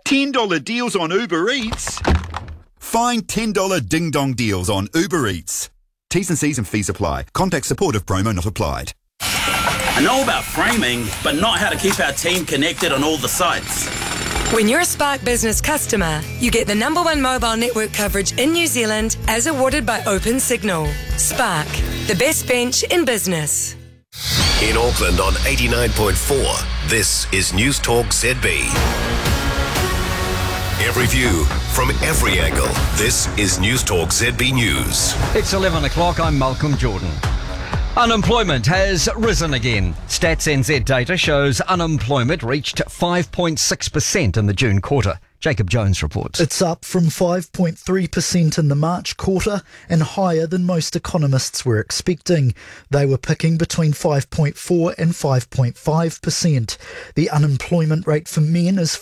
$10 deals on Uber Eats. Find $10 ding-dong deals on Uber Eats. T's and C's and fees apply. Contact support if promo not applied. I know about framing, but not how to keep our team connected on all the sites. When you're a Spark Business customer, you get the #1 mobile network coverage in New Zealand as awarded by Open Signal. Spark, the best bench in business. In Auckland on 89.4, this is News Talk ZB. Every view from every angle. This is News Talk ZB News. It's 11 o'clock. I'm Malcolm Jordan. Unemployment has risen again. Stats NZ data shows unemployment reached 5.6% in the June quarter. Jacob Jones reports. It's up from 5.3% in the March quarter and higher than most economists were expecting. They were picking between 5.4 and 5.5%. The unemployment rate for men is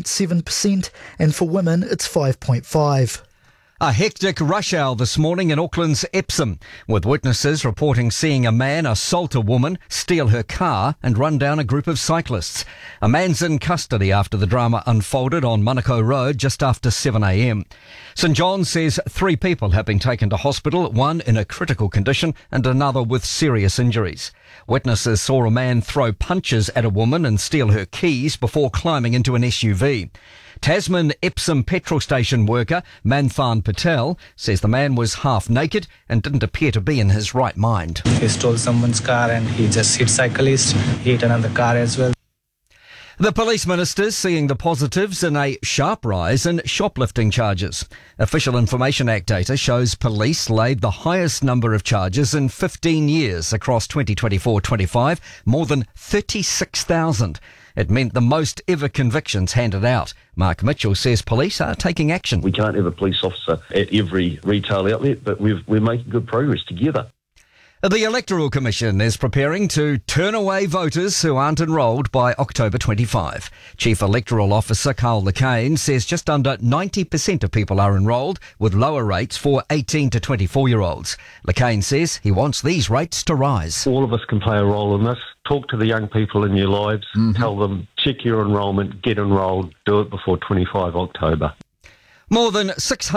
5.7% and for women it's 5.5%. A hectic rush hour this morning in Auckland's Epsom, with witnesses reporting seeing a man assault a woman, steal her car and run down a group of cyclists. A man's in custody after the drama unfolded on Manukau Road just after 7 a.m. St John's says 3 people have been taken to hospital, one in a critical condition and another with serious injuries. Witnesses saw a man throw punches at a woman and steal her keys before climbing into an SUV. Tasman Epsom petrol station worker Manthan Patel says the man was half naked and didn't appear to be in his right mind. He stole someone's car and he just hit cyclist, hit another car as well. The police minister's seeing the positives in a sharp rise in shoplifting charges. Official Information Act data shows police laid the highest number of charges in 15 years across 2024-25, more than 36,000. It meant the most ever convictions handed out. Mark Mitchell says police are taking action. We can't have a police officer at every retail outlet, but we're making good progress together. The Electoral Commission is preparing to turn away voters who aren't enrolled by October 25. Chief Electoral Officer Carl Lecane says just under 90% of people are enrolled, with lower rates for 18 to 24-year-olds. Lecane says he wants these rates to rise. All of us can play a role in this. Talk to the young people in your lives, Tell them, check your enrolment, get enrolled, do it before 25 October. More than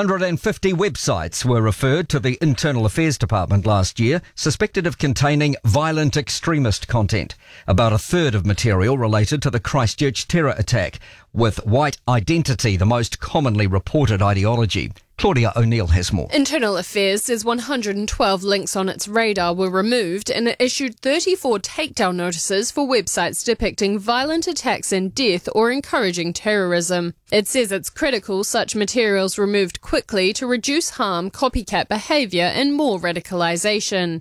650 websites were referred to the Internal Affairs Department last year, suspected of containing violent extremist content. About a third of material related to the Christchurch terror attack, with white identity the most commonly reported ideology. Claudia O'Neill has more. Internal Affairs says 112 links on its radar were removed and it issued 34 takedown notices for websites depicting violent attacks and death or encouraging terrorism. It says it's critical such materials removed quickly to reduce harm, copycat behaviour and more radicalisation.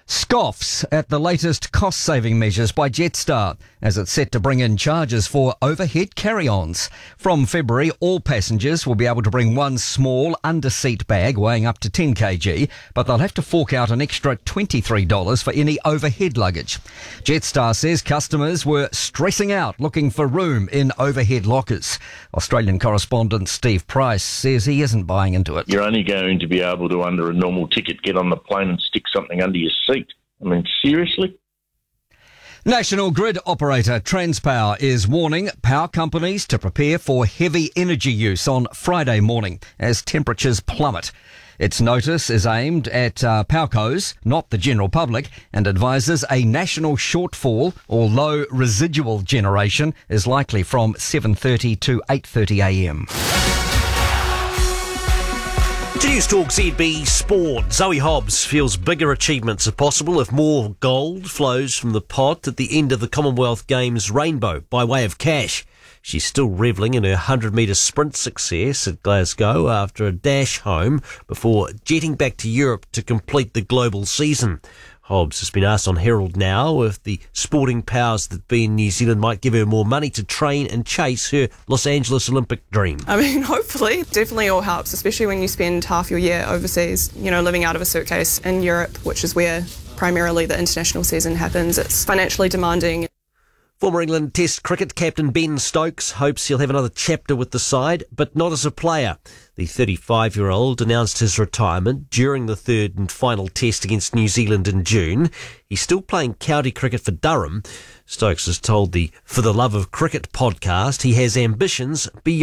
Scoffs at the latest cost-saving measures by Jetstar, as it's set to bring in charges for overhead carry-ons. From February, all passengers will be able to bring one small under-seat bag weighing up to 10 kg, but they'll have to fork out an extra $23 for any overhead luggage. Jetstar says customers were stressing out looking for room in overhead lockers. Australian correspondent Steve Price says he isn't buying into it. You're only going to be able to, under a normal ticket, get on the plane and stick something under your seat. I mean, seriously? National grid operator Transpower is warning power companies to prepare for heavy energy use on Friday morning as temperatures plummet. Its notice is aimed at powercos, not the general public, and advises a national shortfall or low residual generation is likely from 7:30 to 8:30 a.m. To News Talk ZB Sport, Zoe Hobbs feels bigger achievements are possible if more gold flows from the pot at the end of the Commonwealth Games rainbow by way of cash. She's still revelling in her 100-metre sprint success at Glasgow after a dash home before jetting back to Europe to complete the global season. Hobbs has been asked on Herald Now if the sporting powers that be in New Zealand might give her more money to train and chase her Los Angeles Olympic dream. I mean, hopefully. Definitely all helps, especially when you spend half your year overseas, living out of a suitcase in Europe, which is where primarily the international season happens. It's financially demanding. Former England Test cricket captain Ben Stokes hopes he'll have another chapter with the side, but not as a player. The 35-year-old announced his retirement during the third and final test against New Zealand in June. He's still playing county cricket for Durham. Stokes has told the For the Love of Cricket podcast he has ambitions beyond